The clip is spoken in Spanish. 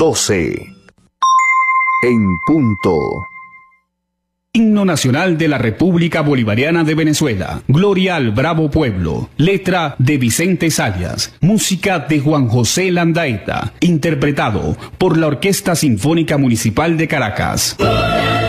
12. En punto. Himno Nacional de la República Bolivariana de Venezuela. Gloria al Bravo Pueblo. Letra de Vicente Sayas. Música de Juan José Landaeta. Interpretado por la Orquesta Sinfónica Municipal de Caracas.